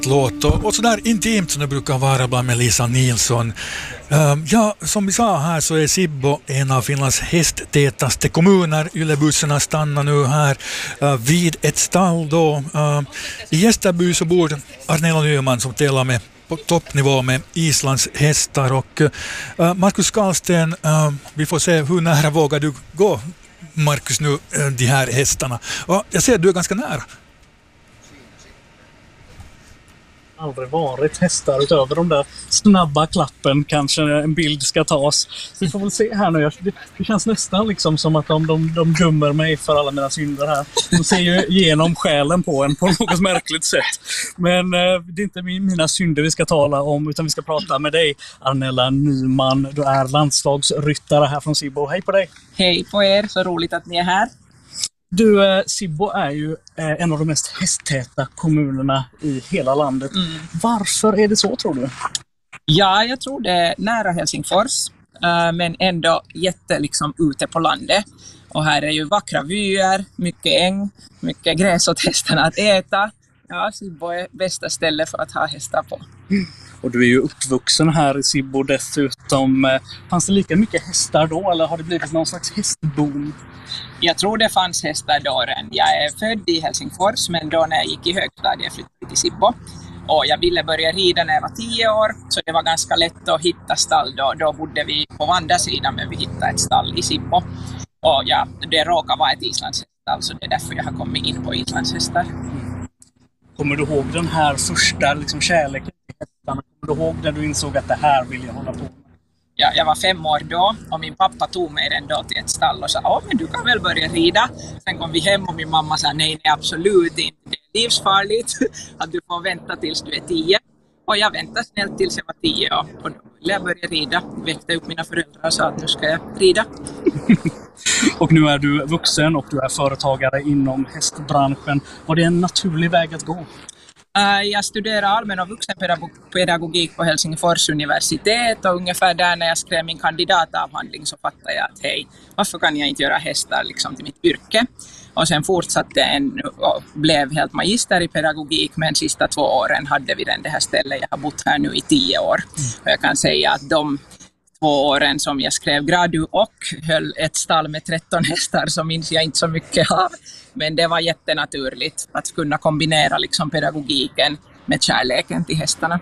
låt och sådär intimt som det brukar vara bland med Lisa Nilsson. Ja, som vi sa här så är Sibbo en av Finlands hästtätaste kommuner. Yllebussarna stannar nu här vid ett stall då. I Gästerby så bor Arnella Nyman som tävlar med på toppnivå med Islands hästar och Markus Karlsten, vi får se hur nära vågar du gå, Markus, nu de här hästarna. Och jag ser att du är ganska nära. Aldrig varit hästar utöver de där snabba klappen, kanske en bild ska tas. Så vi får väl se här nu. Det känns nästan liksom som att de dömer mig för alla mina synder här. De ser ju igenom själen på en på något märkligt sätt. Men det är inte mina synder vi ska tala om, utan vi ska prata med dig, Arnella Nyman. Du är landslagsryttare här från Sibbo. Hej på dig! Hej på er, så roligt att ni är här. Du, Sibbo är ju en av de mest hästtäta kommunerna i hela landet. Varför är det så, tror du? Ja, jag tror det är nära Helsingfors, men ändå liksom ute på landet. Och här är ju vackra vyer, mycket äng, mycket gräs åt hästarna att äta. Ja, Sibbo är bästa ställe för att ha hästar på. Och du är ju uppvuxen här i Sibbo dessutom. Fanns det lika mycket hästar då, eller har det blivit någon slags hästboom? Jag tror det fanns hästar då redan. Jag är född i Helsingfors, men då när jag gick i högstadiet flyttade jag till Sibbo. Och jag ville börja rida när jag var 10 år, så det var ganska lätt att hitta stall då. Då bodde vi på Vandarsidan, men vi hittade ett stall i Sibbo. Och ja, det råkade vara ett islandshäststall, så det är därför jag har kommit in på islandshästar. Kommer du ihåg den här första kärleken till hästarna? Kommer du ihåg när du insåg att det här vill jag hålla på med? Ja, jag var 5 år då och min pappa tog mig den då till ett stall och sa men du kan väl börja rida. Sen kom vi hem och min mamma sa nej absolut inte. Det är livsfarligt att du får vänta tills du är 10. Och jag väntade snällt tills jag var 10 och då ville jag börja rida. Väckte upp mina föräldrar och sa att nu ska jag rida. Och nu är du vuxen och du är företagare inom hästbranschen. Var det en naturlig väg att gå? Jag studerar allmän och vuxenpedagogik på Helsingfors universitet och ungefär där när jag skrev min kandidatavhandling så fattade jag att hej, varför kan jag inte göra hästar till mitt yrke? Och sen fortsatte jag och blev helt magister i pedagogik, men sista 2 åren hade vi det här stället. Jag har bott här nu i 10 år och jag kan säga att de 2 åren som jag skrev gradu och höll ett stall med 13 hästar så minns jag inte så mycket av. Men det var jättenaturligt att kunna kombinera pedagogiken med kärleken till hästarna.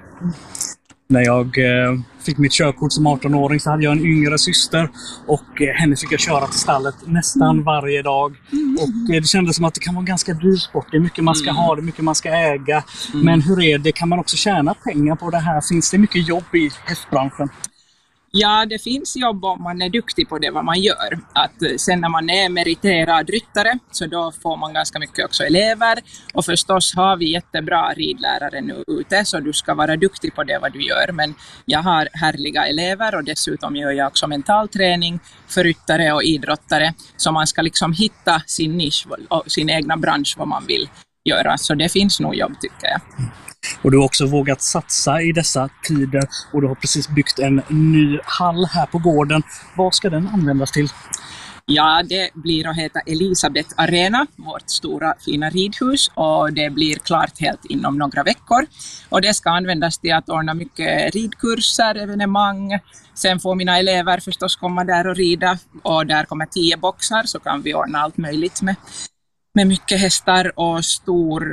När jag fick mitt körkort som 18-åring så hade jag en yngre syster och henne fick jag köra till stallet nästan varje dag. Och det kändes som att det kan vara ganska dyr sport. Det är mycket man ska ha, det är mycket man ska äga. Men hur är det? Kan man också tjäna pengar på det här? Finns det mycket jobb i hästbranschen? Ja, det finns jobb om man är duktig på det vad man gör. Att sen när man är meriterad ryttare så då får man ganska mycket också elever. Och förstås har vi jättebra ridlärare nu ute så du ska vara duktig på det vad du gör. Men jag har härliga elever och dessutom gör jag också mental träning för ryttare och idrottare. Så man ska hitta sin nisch och sin egna bransch vad man vill göra. Så det finns nog jobb tycker jag. Och du har också vågat satsa i dessa tider och du har precis byggt en ny hall här på gården. Vad ska den användas till? Ja, det blir att heta Elisabeth Arena, vårt stora fina ridhus, och det blir klart helt inom några veckor. Och det ska användas till att ordna mycket ridkurser, evenemang. Sen får mina elever förstås komma där och rida och där kommer 10 boxar så kan vi ordna allt möjligt med mycket hästar och stor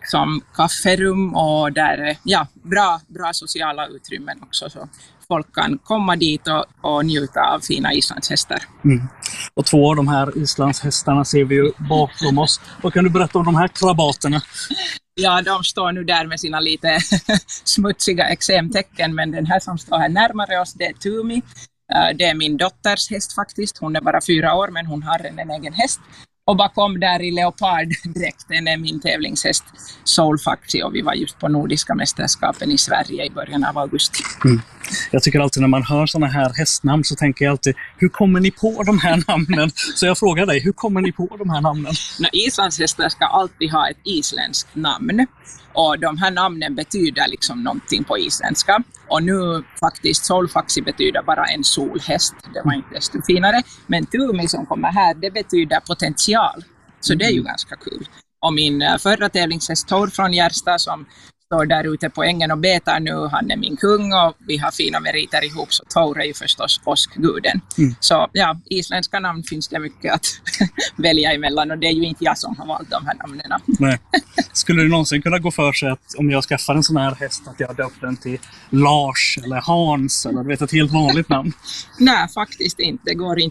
kafferum och där bra sociala utrymmen också så folk kan komma dit och njuta av fina islandshästar. Och 2 av de här islandshästarna ser vi ju bakom oss. Vad kan du berätta om de här krabaterna? Ja, de står nu där med sina lite smutsiga eksemtecken, men den här som står här närmare oss det är Tumi. Det är min dotters häst faktiskt. Hon är bara 4 år men hon har en egen häst. Och bakom där i leoparddräkten är min tävlingshäst Soulfaxi och vi var just på Nordiska mästerskapen i Sverige i början av augusti. Jag tycker alltid när man hör såna här hästnamn så tänker jag alltid, hur kommer ni på de här namnen? Så jag frågar dig, hur kommer ni på de här namnen? Islandshästar ska alltid ha ett isländskt namn. Och de här namnen betyder någonting på isländska. Och nu faktiskt Soulfaxi betyder bara en solhäst. Det var inte desto finare. Men Tumi som kommer här, det betyder potential. Så det är ju ganska kul. Och min förra tävlingshäst Tor från Järsta som står där ute på ängen och betar nu. Han är min kung och vi har fina meriter ihop, så Thor är ju förstås åskguden. Så ja, isländska namn finns det mycket att välja emellan och det är ju inte jag som har valt de här namnen. Nej. Skulle det någonsin kunna gå för sig att om jag skaffar en sån här häst att jag döper den till Lars eller Hans eller vet ett helt vanligt namn? Nej, faktiskt inte. Det går inte.